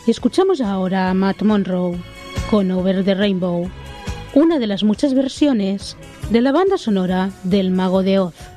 Y escuchamos ahora a Matt Monro con Over the Rainbow, una de las muchas versiones de la banda sonora del Mago de Oz.